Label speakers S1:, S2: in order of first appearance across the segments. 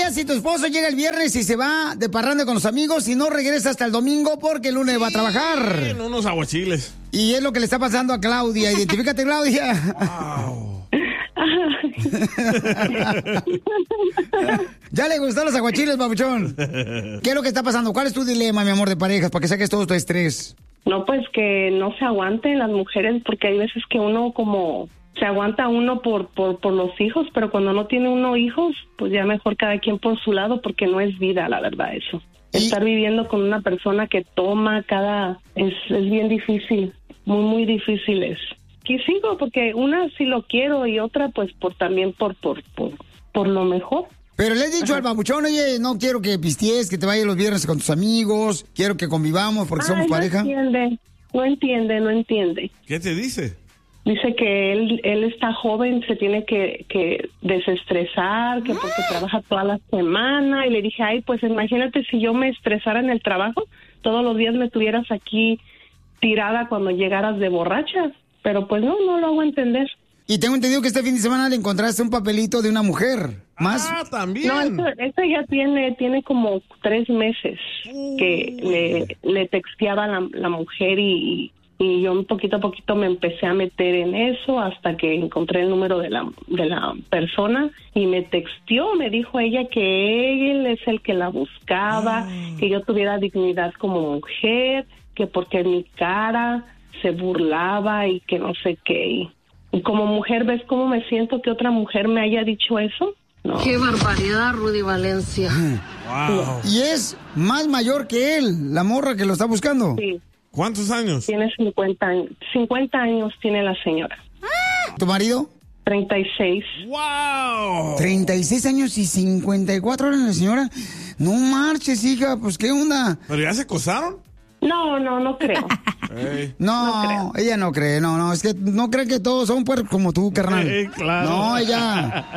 S1: harías si tu esposo llega el viernes y se va de parranda con los amigos y no regresa hasta el domingo porque el lunes va a trabajar?
S2: En unos aguachiles.
S1: Y es lo que le está pasando a Claudia. Identifícate, Claudia.
S2: Wow.
S1: Ya le gustan los aguachiles, babuchón. ¿Qué es lo que está pasando? ¿Cuál es tu dilema, mi amor, de parejas? Para que saques todo tu estrés.
S3: No, pues que no se aguanten las mujeres, porque hay veces que uno como se aguanta uno por los hijos, pero cuando no tiene uno hijos, pues ya mejor cada quien por su lado, porque no es vida, la verdad, eso. Estar viviendo con una persona que toma es bien difícil, muy, muy difícil es. Y sigo, porque una sí lo quiero y otra pues también por lo mejor.
S1: Pero le he dicho al babuchón, oye, no quiero que pisties, que te vayas los viernes con tus amigos, quiero que convivamos porque somos pareja.
S3: No entiende.
S2: ¿Qué te dice?
S3: Dice que él está joven, se tiene que desestresar, que porque trabaja toda la semana. Y le dije, ay, pues imagínate si yo me estresara en el trabajo, todos los días me tuvieras aquí tirada cuando llegaras de borracha. Pero pues no lo hago entender.
S1: Y tengo entendido que este fin de semana le encontraste un papelito de una mujer. ¿Más?
S2: Ah, también.
S3: No, esto ya tiene como 3 meses que le texteaba la mujer y yo poquito a poquito me empecé a meter en eso hasta que encontré el número de la persona y me texteó, me dijo ella que él es el que la buscaba, que yo tuviera dignidad como mujer, que porque mi cara se burlaba y que no sé qué. Y como mujer, ¿ves cómo me siento que otra mujer me haya dicho eso? No.
S4: ¡Qué barbaridad, Rudy Valencia!
S2: Wow.
S1: Y es más mayor que él, la morra que lo está buscando.
S3: Sí.
S2: ¿Cuántos años?
S3: Tiene 50 años. 50 años tiene la señora.
S1: ¿Tu marido?
S3: 36.
S2: ¡Wow!
S1: 36 años y 54 años la señora. No marches, hija, pues ¿qué onda?
S2: ¿Pero ya se casaron?
S3: No creo.
S2: Hey.
S1: No, ella no cree, no, es que no cree que todos son puercos como tú, carnal.
S2: Hey, claro.
S1: No, ella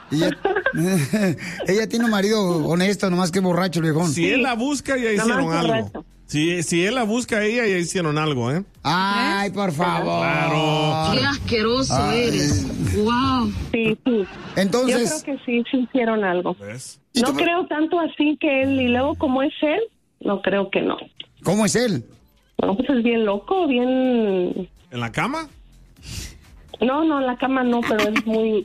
S1: tiene un marido honesto, nomás que borracho, el viejón.
S2: Si él la busca, ya hicieron algo. Si él la busca a ella, ya hicieron algo, ¿eh?
S1: Ay, por favor.
S2: Claro.
S4: ¡Qué asqueroso eres! ¡Wow!
S3: Sí.
S1: Entonces,
S3: yo creo que sí hicieron algo.
S2: ¿Ves?
S3: No creo tanto así que él, y luego como es él, no creo que no.
S1: ¿Cómo es él?
S3: No, pues es bien loco, bien...
S2: ¿En la cama?
S3: No, en la cama no, pero es muy,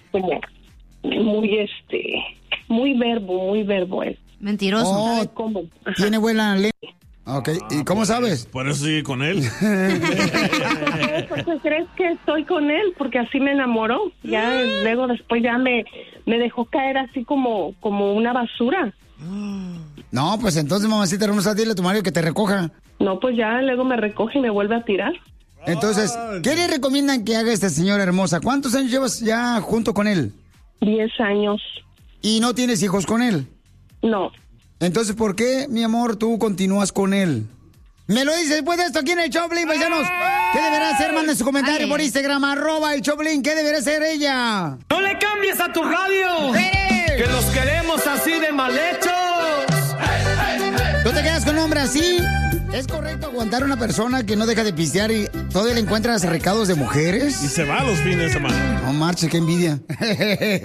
S3: muy verbo él.
S5: Mentiroso.
S1: Oh,
S3: ¿Cómo?
S1: tiene buena lengua. Ok, ¿y cómo sabes?
S2: Por eso sigue con él.
S3: ¿Por qué crees que estoy con él? Porque así me enamoró. Ya luego después ya me dejó caer así como una basura.
S1: No, pues entonces, mamacita hermosa, dile a tu marido que te recoja.
S3: No, pues ya luego me recoge y me vuelve a tirar.
S1: Entonces, ¿qué le recomiendan que haga esta señora hermosa? ¿Cuántos años llevas ya junto con él?
S3: 10 años.
S1: ¿Y no tienes hijos con él?
S3: No.
S1: Entonces, ¿por qué, mi amor, tú continúas con él? Me lo dice después de esto aquí en el Choplin, paisanos. ¿Qué deberá hacer? Manden su comentario por Instagram, @el Choplin. ¿Qué deberá hacer ella?
S6: ¡No le cambies a tu radio! ¡Que los queremos así de mal hechos!
S1: ¿Tú te quedas con un hombre así? ¿Es correcto aguantar a una persona que no deja de pistear y todavía le encuentras recados de mujeres?
S2: Y se va los fines de semana.
S1: No marche, qué envidia.